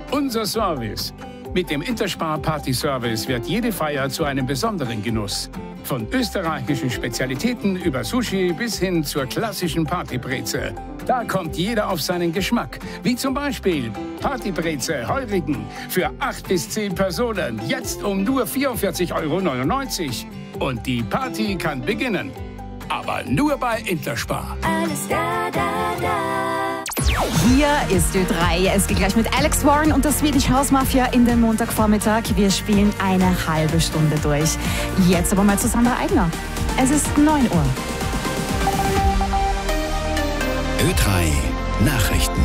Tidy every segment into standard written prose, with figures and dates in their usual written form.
Unser Service. Mit dem Interspar Party Service wird jede Feier zu einem besonderen Genuss. Von österreichischen Spezialitäten über Sushi bis hin zur klassischen Partybreze. Da kommt jeder auf seinen Geschmack. Wie zum Beispiel Partybreze Heurigen für 8 bis 10 Personen. Jetzt um nur 44,99 €. Und die Party kann beginnen. Aber nur bei Interspar. Alles da, da, da. Hier ist Ö3. Es geht gleich mit Alex Warren und der Swedish House Mafia in den Montagvormittag. Wir spielen eine halbe Stunde durch. Jetzt aber mal zu Sandra Eigner. Es ist 9 Uhr. Ö3 Nachrichten.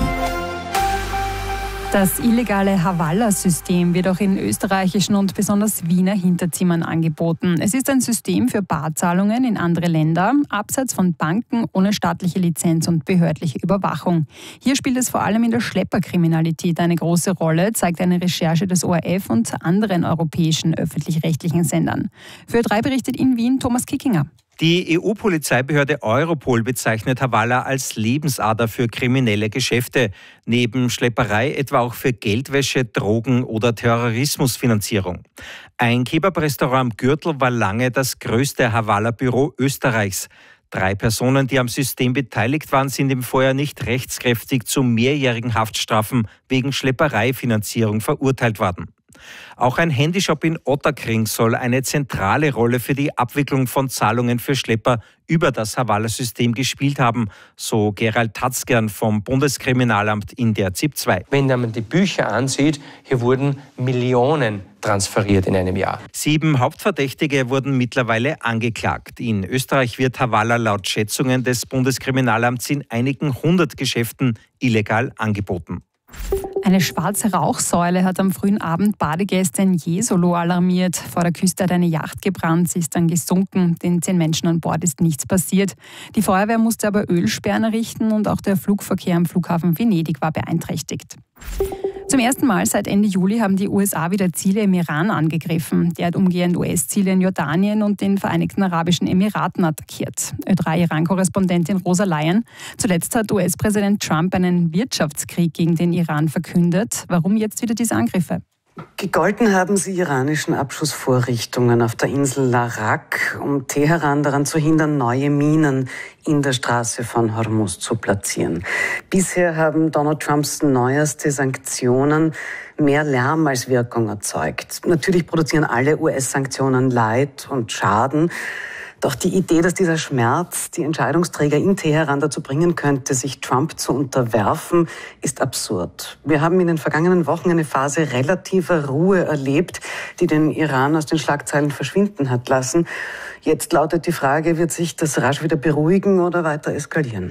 Das illegale Havala-System wird auch in österreichischen und besonders Wiener Hinterzimmern angeboten. Es ist ein System für Barzahlungen in andere Länder, abseits von Banken, ohne staatliche Lizenz und behördliche Überwachung. Hier spielt es vor allem in der Schlepperkriminalität eine große Rolle, zeigt eine Recherche des ORF und anderen europäischen öffentlich-rechtlichen Sendern. Für Ö3 berichtet in Wien Thomas Kickinger. Die EU-Polizeibehörde Europol bezeichnet Havala als Lebensader für kriminelle Geschäfte, neben Schlepperei etwa auch für Geldwäsche, Drogen- oder Terrorismusfinanzierung. Ein Kebab-Restaurant am Gürtel war lange das größte Havala-Büro Österreichs. 3 Personen, die am System beteiligt waren, sind im Vorjahr nicht rechtskräftig zu mehrjährigen Haftstrafen wegen Schleppereifinanzierung verurteilt worden. Auch ein Handyshop in Ottakring soll eine zentrale Rolle für die Abwicklung von Zahlungen für Schlepper über das Havala-System gespielt haben, so Gerald Tatzgern vom Bundeskriminalamt in der ZIP 2. Wenn man die Bücher ansieht, hier wurden Millionen transferiert in einem Jahr. 7 Hauptverdächtige wurden mittlerweile angeklagt. In Österreich wird Havala laut Schätzungen des Bundeskriminalamts in einigen 100 Geschäften illegal angeboten. Eine schwarze Rauchsäule hat am frühen Abend Badegäste in Jesolo alarmiert. Vor der Küste hat eine Yacht gebrannt, sie ist dann gesunken. Den 10 Menschen an Bord ist nichts passiert. Die Feuerwehr musste aber Ölsperren errichten und auch der Flugverkehr am Flughafen Venedig war beeinträchtigt. Zum ersten Mal seit Ende Juli haben die USA wieder Ziele im Iran angegriffen. Der hat umgehend US-Ziele in Jordanien und den Vereinigten Arabischen Emiraten attackiert. Ö3-Iran-Korrespondentin Rosa Lyon. Zuletzt hat US-Präsident Trump einen Wirtschaftskrieg gegen den Iran verkündet. Warum jetzt wieder diese Angriffe? Gegolten haben sie iranischen Abschussvorrichtungen auf der Insel Larak, um Teheran daran zu hindern, neue Minen in der Straße von Hormuz zu platzieren. Bisher haben Donald Trumps neueste Sanktionen mehr Lärm als Wirkung erzeugt. Natürlich produzieren alle US-Sanktionen Leid und Schaden. Doch die Idee, dass dieser Schmerz die Entscheidungsträger in Teheran dazu bringen könnte, sich Trump zu unterwerfen, ist absurd. Wir haben in den vergangenen Wochen eine Phase relativer Ruhe erlebt, die den Iran aus den Schlagzeilen verschwinden hat lassen. Jetzt lautet die Frage, wird sich das rasch wieder beruhigen oder weiter eskalieren?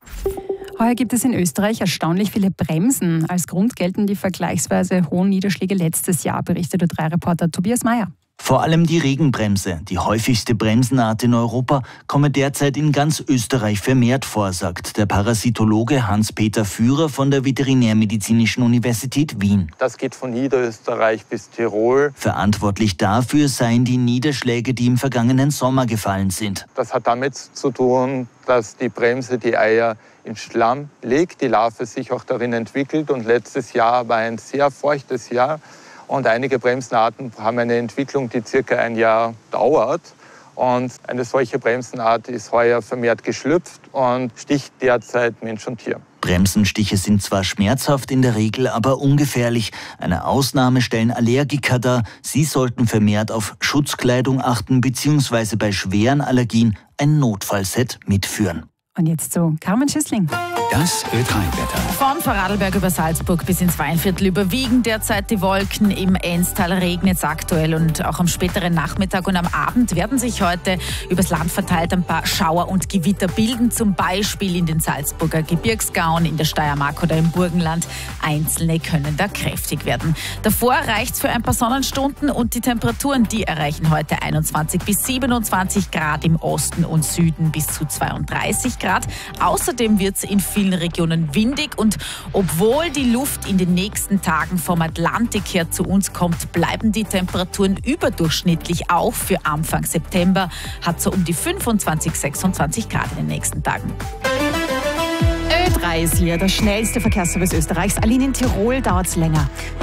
Heuer gibt es in Österreich erstaunlich viele Bremsen. Als Grund gelten die vergleichsweise hohen Niederschläge letztes Jahr, berichtet Ö3-Reporter Tobias Mayer. Vor allem die Regenbremse, die häufigste Bremsenart in Europa, komme derzeit in ganz Österreich vermehrt vor, sagt der Parasitologe Hans-Peter Führer von der Veterinärmedizinischen Universität Wien. Das geht von Niederösterreich bis Tirol. Verantwortlich dafür seien die Niederschläge, die im vergangenen Sommer gefallen sind. Das hat damit zu tun, dass die Bremse die Eier im Schlamm legt, die Larve sich auch darin entwickelt. Und letztes Jahr war ein sehr feuchtes Jahr. Und einige Bremsenarten haben eine Entwicklung, die circa ein Jahr dauert. Und eine solche Bremsenart ist heuer vermehrt geschlüpft und sticht derzeit Mensch und Tier. Bremsenstiche sind zwar schmerzhaft in der Regel, aber ungefährlich. Eine Ausnahme stellen Allergiker dar. Sie sollten vermehrt auf Schutzkleidung achten bzw. bei schweren Allergien ein Notfallset mitführen. Und jetzt zu Carmen Schissling. Das Ö3-Wetter. Von Vorarlberg über Salzburg bis ins Weinviertel überwiegen derzeit die Wolken. Im Enstal regnet es aktuell und auch am späteren Nachmittag und am Abend werden sich heute übers Land verteilt ein paar Schauer und Gewitter bilden. Zum Beispiel in den Salzburger Gebirgsgauen, in der Steiermark oder im Burgenland. Einzelne können da kräftig werden. Davor reicht es für ein paar Sonnenstunden und die Temperaturen, die erreichen heute 21 bis 27 Grad im Osten und Süden bis zu 32 Grad. Außerdem wird es in vielen Regionen windig und obwohl die Luft in den nächsten Tagen vom Atlantik her zu uns kommt, bleiben die Temperaturen überdurchschnittlich auch für Anfang September. Hat so um die 25, 26 Grad in den nächsten Tagen. Ö3 ist hier, der schnellste Verkehrsservice Österreichs. Allein in Tirol dauert es länger.